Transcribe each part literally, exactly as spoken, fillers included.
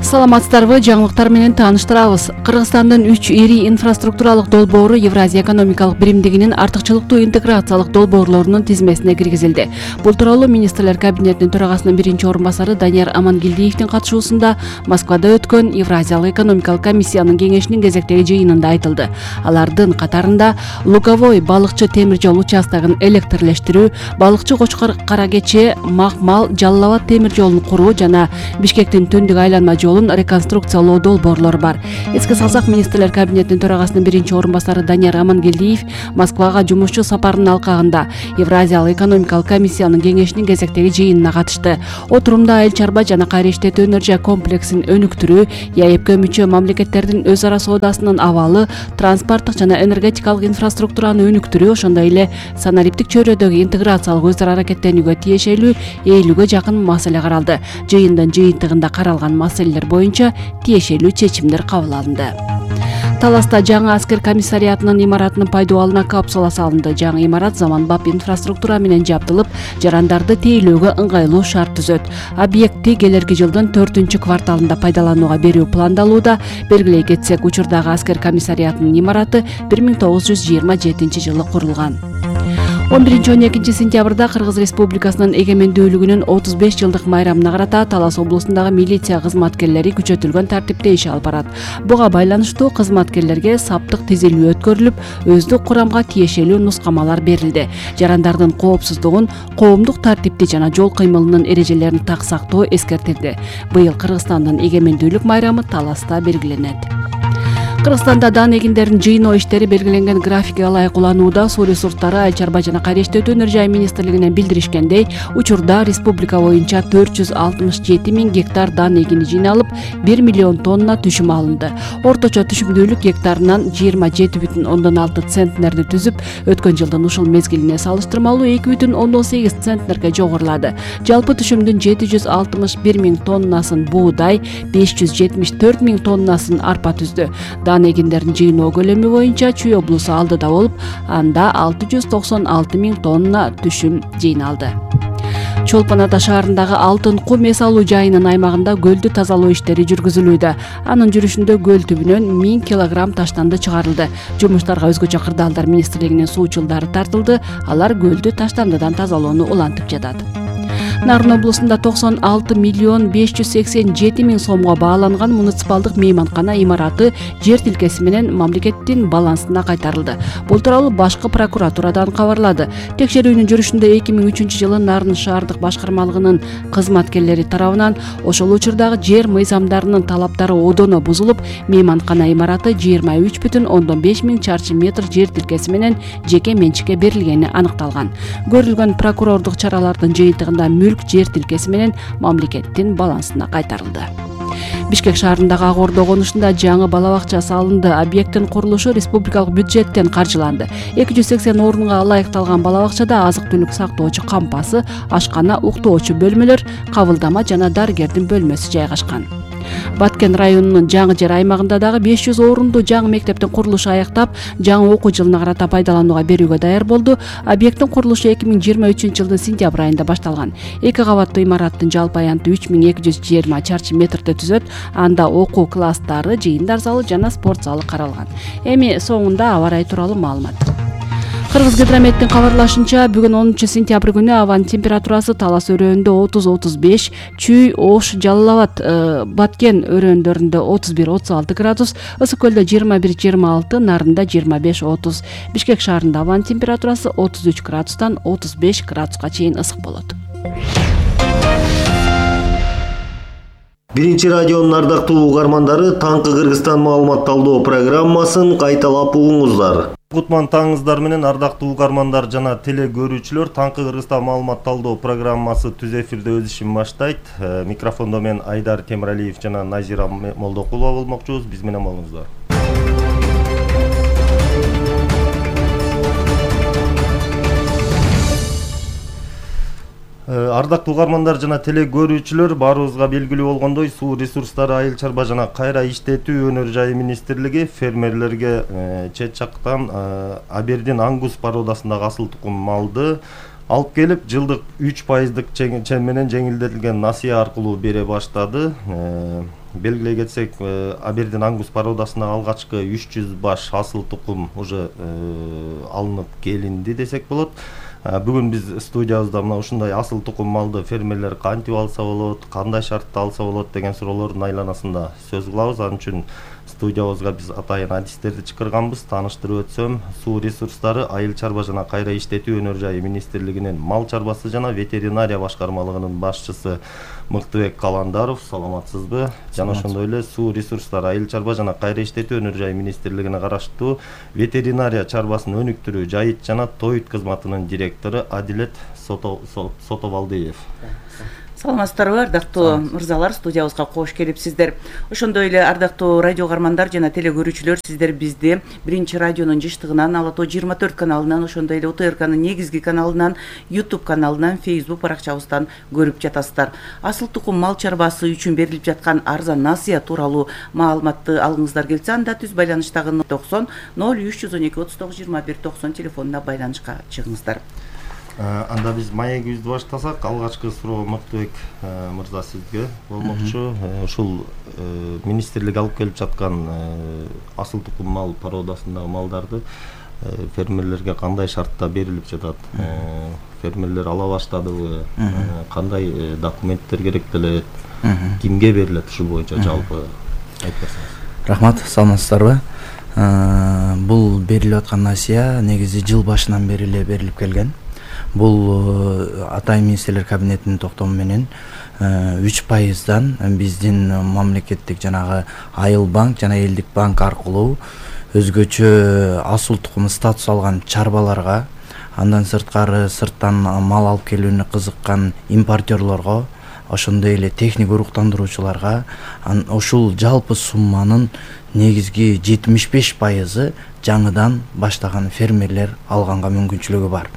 Саламатсыздарбы, жаңылыктар менен тааныштырабыз. Кыргызстандын үч ири инфраструктуралык долбоору Евразия экономикалык биримдигинин артыкчылыктуу интеграциялык долбоорлорунун тизмесине киргизилди. Бул тууралуу министрлер кабинетинин төрагасынын биринчи орун басары Данияр Амангелдиевдин катышуусунда Москвада өткөн Евразиялык экономикалык комиссиянын кеңешинин кезектеги жыйынында айтылды. Алардын катарында Луговой балыкчы темир жол участогун электрлештирүү, балыкчы Кочкор Каракече Макмал Жалал Абад темир жолун куруу жана Бишкектин түндүк айланма жолун реконструкциялоо долбоорлору бар. Эске салсак, министрлер кабинетинин төрагасынын биринчи орун басары Данияр Амангелдиев Москвага жумушчу сапарынын алкагында Евразиялык экономикалык комиссиянын кеңешинин кезектеги жыйынына катышты. Отурумда айыл чарба жана кайра иштетүү энергия комплексин өнүктүрүү, ЕАЭПке мүчө мамлекеттердин өз ара соодасынын абалы, транспорттук жана энергетикалык инфраструктураны өнүктүрүү, ошондой эле санариптик чөйрөдөгү интеграциялык өз ара аракеттенүүгө тиешелүү элүүгө жакын маселе каралды. Жыйындын жыйынтыгында каралган маселелер боюнча тиешелүү чечимдер кабыл алынды. Таласта жаңы аскер комиссариятынын имаратынын пайдубалына капсула салынды. Жаңы имарат заманбап инфраструктура менен жабдылып, жарандарды тейлөөгө ыңгайлуу шарт түзөт. Объекти келерки жылдын төртүнчү кварталында пайдаланууга берүү пландалууда. Белгилей кетсек, учурдагы аскер комиссариятынын имараты бир миң тогуз жүз жыйырма жетинчи жылы курулган. он биринчи он экинчи сентябрда Кыргыз Республикасынын эгемендүүлүгүнүн отуз беш жылдык майрамына карата Талас облусундагы милиция кызматкерлери күчөтүлгөн тартипте иш алып барат. Буга байланыштуу кызматкерлерге саптык тизилүү өткөрүлүп, өздүк курамга тиешелүү нускамалар берилди. Жарандардын коопсуздугун, коомдук тартипти жана жол кыймылынын эрежелерин так сактоо эскертилди. Быйыл Кыргызстандын эгемендүүлүк майрамы Таласта белгиленет. Кыргызстанда дан эгиндердин жыйноо иштери белгиленген графикке ылайык уланууда. Суу ресурстары, айыл чарба жана кайра иштетүү энергия министрлигинен билдиришкендей, учурда республика боюнча төрт жүз алтымыш жети миң гектар дан эгини жыйналып, бир миллион тонна түшүм алынды. Орточо түшүмдүүлүк гектарынан жыйырма жети бүтүн ондон алты центнерди түзүп, өткөн жылдын ушул мезгилине салыштырмалуу эки бүтүн ондон сегиз центнерге жогорулады. Жалпы түшүмдүн жети жүз алтымыш бир миң тоннасын буудай, беш жүз жетимиш төрт миң тоннасын арпа түздү. Дан эгиндердин жыйноо көлөмү боюнча Чүй облусу алдыда болуп, анда алты жүз токсон алты миң тонна түшүм жыйналды. Чолпон Ата шаарындагы Алтын кум эс алуу жайынын аймагында көлдү тазалоо иштери жүргүзүлүүдө. Анын жүрүшүндө көл түбүнөн миң килограмм таштанды чыгарылды. Жумуштарга өзгөчө кырдаалдар министрлигинин суучулдары тартылды. Алар көлдү таштандыдан тазалоону улантып жатат. Нарын облусунда токсон алты миллион беш жүз сексен жети миң сомго бааланган муниципалдык мейманкана имараты жер тилкеси менен мамлекеттин балансына кайтарылды. Бул тууралуу башкы прокуратурадан кабарлады. Текшерүүнүн жүрүшүндө эки миң үчүнчү жылы Нарын шаардык башкармалыгынын кызматкерлери тарабынан ошол учурдагы жер мыйзамдарынын талаптары одоно бузулуп, мейманкана имараты жыйырма үч бүтүн ондон беш миң чарчы метр жер тилкеси менен жеке менчикке берилгени аныкталган. Көрүлгөн прокурордук чаралардын жыйынтыгында мүлк жер тилкеси менен мамлекеттин балансына кайтарылды. Бишкек шаарындагы Ак Ордо конушунда жаңы бала бакча салынды. Объекттин курулушу республикалык бюджеттен каржыланды. эки жүз сексен орунга ылайыкталган бала бакчада азык-түлүк сактоочу кампасы, ашкана, уктоочу бөлмөлөр, кабылдама жана дарыгердин бөлмөсү жайгашкан. Баткен районунун жаңы жер аймагында дагы беш жүз орунду жаңы мектептин курулушу аяктап, жаңы окуу жылына карата пайдаланууга берүүгө даяр болду. Объекттин курулушу эки миң жыйырма үчүнчү жылдын сентябрь айында башталган. Эки кабаттуу имараттын жалпы аянты үч миң эки жүз жыйырма чарчы метрди түзөт. Анда окуу класстары, жыйындар залы жана спорт залы каралган. Эми соңунда аба ырайы тууралуу маалымат. Кыргызгидрометтин кабарлашынча, бүгүн онунчу сентябрь күнү абанын температурасы Талас өрөөнүндө отуз отуз беш, Чүй, Ош, Жалал Абад, Баткен өрөөндөрүндө отуз бир отуз алты градус, Ысык көлдө жыйырма бир жыйырма алты, Нарында жыйырма беш отуз. Бишкек шаарында абанын температурасы отуз үч градустан отуз беш градуска чейин ысык болот. Биринчи радионун ардактуу угармандары, Таңкы Кыргызстан маалымат талдоо программасын кайталап угуңуздар. Кутман таңыңыздар менен ардактуу угармандар жана теле көрүүчүлөр, Таңкы Кыргызстан маалымат талдоо программасы түз эфирде өз ишин баштайт. Микрофондо мен Айдар Темиралиев жана Назира Молдокулова болмокчубуз. Биз менен болуңуздар. Ардактуу угармандар жана теле көрүүчүлөр, баарыбызга белгилүү болгондой, суу ресурстары, айыл чарба жана кайра иштетүү өнөр жайы министрлиги фермерлерге чет жактан Абердин Ангус породасындагы асыл тукум малды алып келип жылдык үч пайыздык чен менен жеңилдетилген насыя аркылуу бере баштады. Белгилей кетсек, Абердин Ангус породасына алгачкы үч жүз баш асыл тукум уже алынып келинди десек болот. Бүгүн биз студиябызда мына ушундай асыл тукум малды фермерлер кантип алса болот, кандай шартта алса болот деген суроолордун айланасында сөз кылабыз. Ал үчүн студиябызга биз атайын адистерди чакырганбыз. Тааныштырып өтсөм, суу ресурстары, айыл чарба жана кайра иштетүү өнөр жайы министрлигинин мал чарбасы жана ветеринария башкармалыгынын башчысы Мыктыбек Каландаров. Саламатсызбы? Жана ошондой эле суу ресурстары, айыл чарба жана кайра иштетүү өнөр жайы министрлигине караштуу ветеринария чарбасын өнүктүрүү жайыт жана тоют кызматынын директору Адилет Сотовалдиев. Саламатсыздарбы, ардактуу мырзалар, студиябызга кош келипсиздер. Ошондой эле ардактуу радио кармандар жана теле көрүүчүлөр, сиздер бизди биринчи радионун жыштыгынан, Ала тоо жыйырма төрт каналынан, ошондой эле УТРКнын негизги каналынан, YouTube каналынан, Facebook баракчабыздан көрүп жатасыздар. Асыл тукум мал чарбасы үчүн берилип жаткан арзан насыя тууралуу маалыматты алгыңыздар келсе, анда түз байланыштагы токсон ноль үч жүз он эки отуз тогуз жыйырма бир токсон телефонуна байланышка чыгыңыздар. Анда биз маегибизди баштасак, алгачкы суроо Мыктыбек мырза сизге болмокчу. Ушул министрлик алып келип жаткан асыл тукум мал породасындагы малдарды фермерлерге кандай шартта берилип жатат? Фермерлер ала баштадыбы? Кандай документтер керектелет? Кимге берилет? Ушул боюнча жалпы айтып берсеңиз. Рахмат, саламатсыздарбы? Бул берилип аткан насыя негизи жыл башынан бери эле берилип келген. Бул атайын министрлер кабинетинин токтому менен үч пайыздан биздин мамлекеттик жанагы Айыл банк жана Элдик банк аркылуу өзгөчө асыл тукум статус алган чарбаларга, андан сырткары сырттан мал алып келүүнү кызыккан импортерлорго, ошондой эле техник уруктандыруучуларга ушул жалпы сумманын негизги жетимиш беш пайызы жаңыдан баштаган фермерлер алганга мүмкүнчүлүгү бар.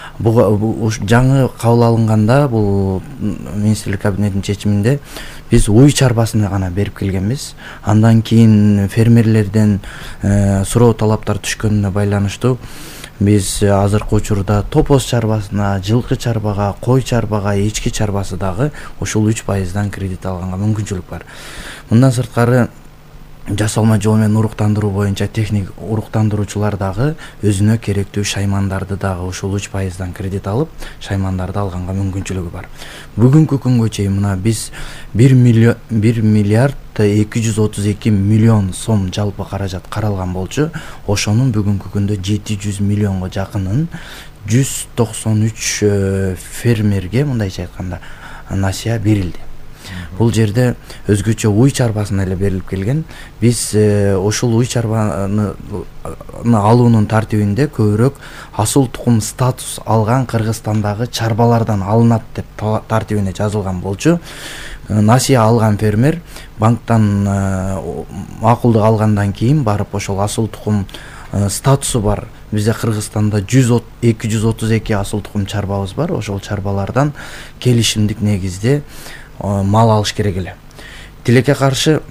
Жаңы кабыл алынганда бул министрлик кабинетинин чечиминде биз уй чарбасына гана берип келгенбиз. Андан кийин фермерлерден суроо талаптар түшкөнүнө байланыштуу биз азыркы учурда топоз чарбасына, жылкы чарбага, кой чарбага, эчки чарбасы дагы ушул үч пайыздан кредит алганга мүмкүнчүлүк бар. Мындан сырткары жасалма жол менен уруктандыруу боюнча техник уруктандыруучулар дагы өзүнө керектүү шаймандарды дагы ушул үч пайыздан кредит алып, шаймандарды алганга мүмкүнчүлүгү бар. Бүгүнкү күнгө чейин мына биз бир миллиард эки жүз отуз эки миллион сом жалпы каражат каралган болчу. Ошонун бүгүнкү күндө жети жүз миллионго жакынын жүз токсон үч фермерге, мындайча айтканда, насыя берилди. Бул жерде өзгөчө уй чарбасына эле берилип келген. Биз ошол уй чарбаны алуунун тартибинде көбүрөөк асыл тукум статус алган Кыргызстандагы чарбалардан алынат деп тартибине жазылган болчу. Насыя алган фермер банктан макулдук алгандан кийин барып ошол асыл тукум статусу бар. Бизде Кыргызстанда эки жүз отуз эки асыл тукум чарбабыз бар. Ошол чарбалардан келишимдик негизде мал алыш керек эле. Тилекке каршы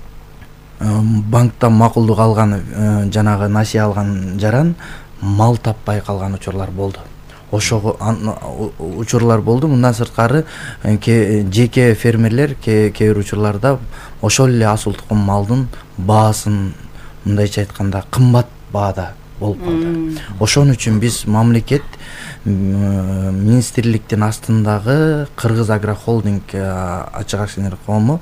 банктан макулдук алган жанагы насыя алган жаран мал таппай калган учурлар болду. Ошого учурлар болду. Мындан сырткары жеке фермерлер кээ бир учурларда ошол эле асыл тукум малдын баасын, мындайча айтканда, кымбат баада болуп калды. Ошон үчүн биз мамлекет министрликтин астындагы Кыргыз Агро Холдинг ачык акционерлик коому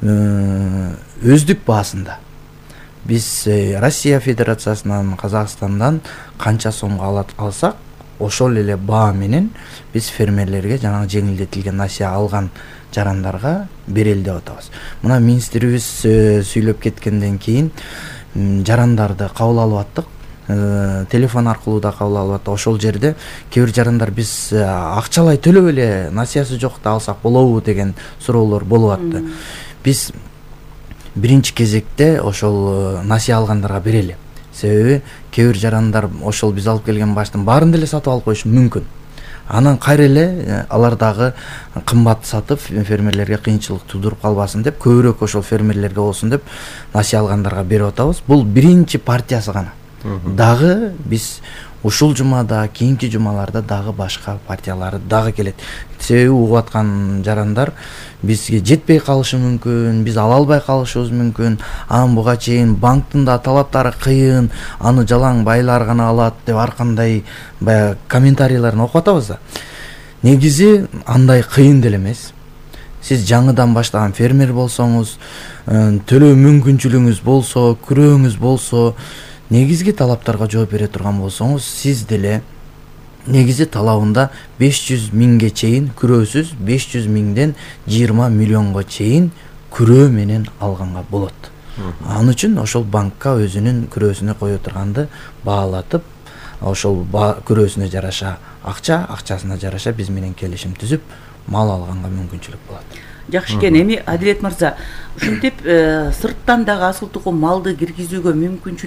өздүк баасында биз Россия Федерациясынан, Казакстандан канча сомго алсак, ошол эле баа менен биз фермерлерге жанагы жеңилдетилген насыя алган жарандарга берели деп атабыз. Мына министрибиз сүйлөп кеткенден кийин жарандарды кабыл алып аттык. Телефон аркылуу да кабыл алып аттык. Ошол жерде кээ бир жарандар биз акчалай төлөп эле насыясы жок да алсак болобу деген суроолор болуп атты. Биз биринчи кезекте ошол насыя алгандарга берели. Себеби кээ бир жарандар ошол биз алып келген баштын баарын деле сатып алып коюшу мүмкүн. Анан кайра эле алар дагы кымбат сатып фермерлерге кыйынчылык туудуруп калбасын деп, көбүрөөк ошол фермерлерге болсун деп насыя алгандарга берип атабыз. Бул биринчи партиясы гана. Дагы биз ушул жумада, кийинки жумаларда дагы башка партиялар дагы келет. Себеби угуп аткан жарандар бизге жетпей калышы мүмкүн, биз ала албай калышыбыз мүмкүн. Анан буга чейин банктын да талаптары кыйын, аны жалаң байлар гана алат деп ар кандай баягы комментарийлерин окуп атабыз да. Негизи андай кыйын деле эмес. Сиз жаңыдан баштаган фермер болсоңуз, төлөө мүмкүнчүлүгүңүз болсо, күрөөңүз болсо, негизги талаптарга жооп бере турган болсоңуз, сиз деле негизи талабында беш жүз миңге чейин күрөөсүз беш жүз миңден жыйырма миллионго чейин күрөө менен алганга болот. Ал үчүн ошол банкка өзүнүн күрөөсүнө кое турганды баалатып, ошол күрөөсүнө жараша акча, акчасына жараша биз менен келишим түзүп, мал алганга мүмкүнчүлүк болот. Жакшы экен. Эми Адилет мырза, ушинтип сырттан дагы асыл тукум малды киргизүүгө мүмкүнчүлүк